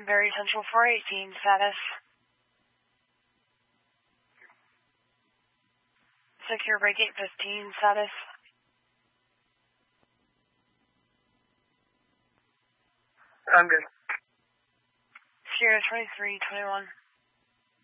Berry Central 418, status. Secure break 815, status. I'm good. Sierra 2321.